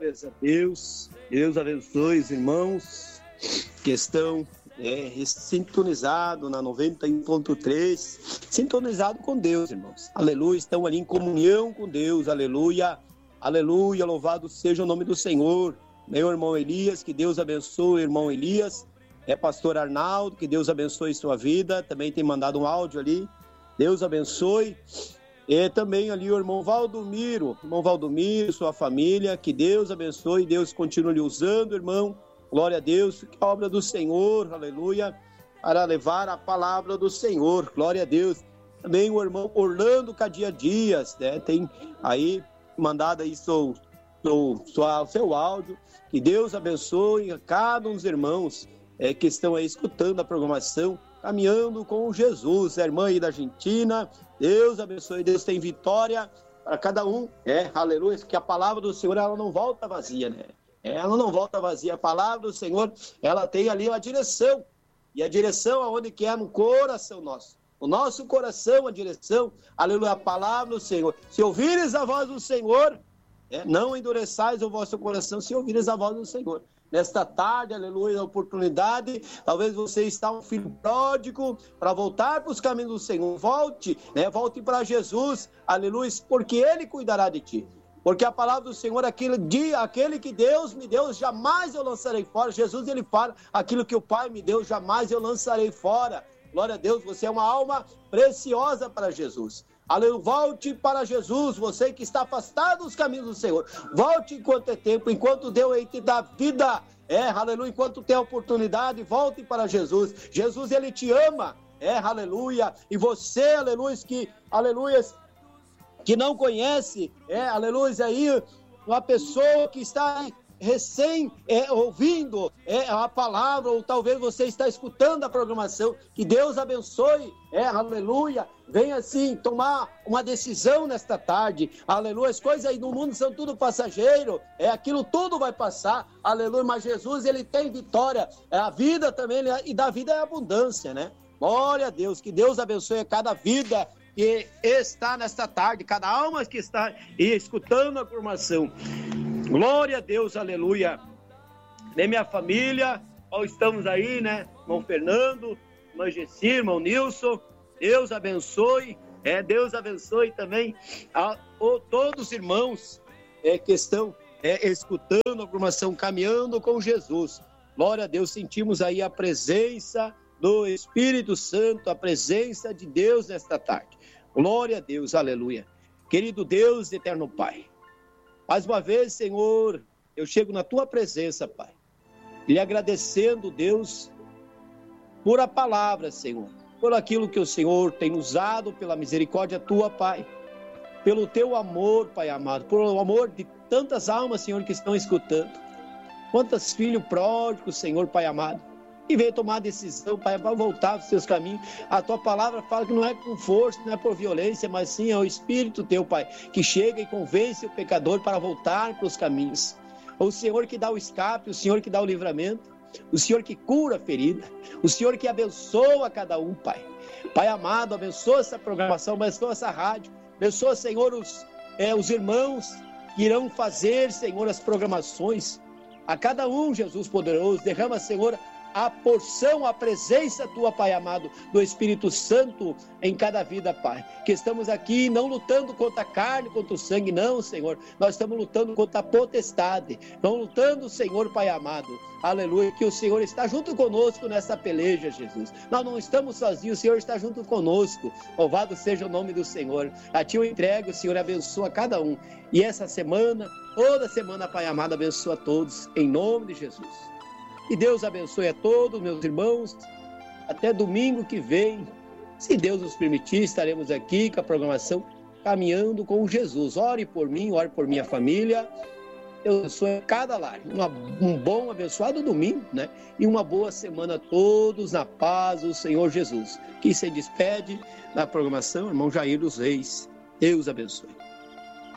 Glórias a Deus. Deus abençoe os irmãos que estão sintonizados na 91.3, sintonizado com Deus, irmãos. Aleluia, estão ali em comunhão com Deus. Aleluia, aleluia, louvado seja o nome do Senhor. Meu irmão Elias, que Deus abençoe, irmão Elias. Pastor Arnaldo, que Deus abençoe sua vida. Também tem mandado um áudio ali. Deus abençoe. E também ali o irmão Valdomiro, sua família, que Deus abençoe, Deus continue lhe usando, irmão, glória a Deus, que a obra do Senhor, aleluia, para levar a palavra do Senhor, glória a Deus. Também o irmão Orlando Cadia Dias, né, tem aí mandado aí seu áudio, que Deus abençoe a cada um dos irmãos que estão aí escutando a programação, caminhando com Jesus, a irmã aí da Argentina, Deus abençoe, Deus tem vitória para cada um, aleluia, que a palavra do Senhor, ela não volta vazia, né? Ela não volta vazia, a palavra do Senhor, ela tem ali a direção, e a direção aonde que é? No coração nosso, o nosso coração, a direção, aleluia, a palavra do Senhor. Se ouvires a voz do Senhor, não endureçais o vosso coração, se ouvires a voz do Senhor. Nesta tarde, aleluia, a oportunidade, talvez você está um filho pródigo para voltar para os caminhos do Senhor. Volte para Jesus, aleluia, porque Ele cuidará de ti. Porque a palavra do Senhor, aquele que Deus me deu, jamais eu lançarei fora. Jesus, Ele fala, aquilo que o Pai me deu, jamais eu lançarei fora. Glória a Deus, você é uma alma preciosa para Jesus. Aleluia, volte para Jesus, você que está afastado dos caminhos do Senhor. Volte enquanto é tempo, enquanto Deus te dá vida. Aleluia, enquanto tem a oportunidade, volte para Jesus. Jesus, Ele te ama. Aleluia. E você, aleluia, que não conhece, aleluia, aí, uma pessoa que está recém ouvindo a palavra, ou talvez você está escutando a programação, que Deus abençoe, aleluia, venha assim tomar uma decisão nesta tarde, aleluia, as coisas aí no mundo são tudo passageiro, aquilo tudo vai passar, aleluia, mas Jesus, Ele tem vitória, a vida também, e da vida é abundância, né? Glória a Deus, que Deus abençoe a cada vida que está nesta tarde, cada alma que está escutando a programação. Glória a Deus, aleluia. Minha família, estamos aí, né? Irmão Fernando, irmã Gessi, irmão Nilson, Deus abençoe, Deus abençoe também todos os irmãos que estão escutando a programação, caminhando com Jesus. Glória a Deus, sentimos aí a presença do Espírito Santo, a presença de Deus nesta tarde. Glória a Deus, aleluia. Querido Deus, eterno Pai, mais uma vez, Senhor, eu chego na Tua presença, Pai, lhe agradecendo, Deus, por a palavra, Senhor, por aquilo que o Senhor tem usado, pela misericórdia Tua, Pai, pelo Teu amor, Pai amado, por o amor de tantas almas, Senhor, que estão escutando, quantos filhos pródigos, Senhor, Pai amado, que veio tomar a decisão, Pai, para voltar aos seus caminhos. A Tua palavra fala que não é com força, não é por violência, mas sim é o Espírito Teu, Pai, que chega e convence o pecador para voltar para os caminhos. O Senhor que dá o escape, o Senhor que dá o livramento, o Senhor que cura a ferida, o Senhor que abençoa cada um, Pai. Pai amado, abençoa essa programação, abençoa essa rádio, abençoa, Senhor, os irmãos que irão fazer, Senhor, as programações. A cada um, Jesus poderoso, derrama, Senhor, a porção, a presença Tua, Pai amado, do Espírito Santo em cada vida, Pai. Que estamos aqui não lutando contra a carne, contra o sangue, não, Senhor. Nós estamos lutando contra a potestade. Não lutando, Senhor, Pai amado. Aleluia, que o Senhor está junto conosco nessa peleja, Jesus. Nós não estamos sozinhos, o Senhor está junto conosco. Louvado seja o nome do Senhor. A Ti eu entrego, o Senhor abençoa cada um. E essa semana, toda semana, Pai amado, abençoa a todos, em nome de Jesus. Que Deus abençoe a todos, meus irmãos. Até domingo que vem, se Deus nos permitir, estaremos aqui com a programação Caminhando com Jesus. Ore por mim, ore por minha família. Deus abençoe cada lar. Um bom, abençoado domingo, né? E uma boa semana a todos, na paz do Senhor Jesus. Que se despede da programação, irmão Jair dos Reis. Deus abençoe.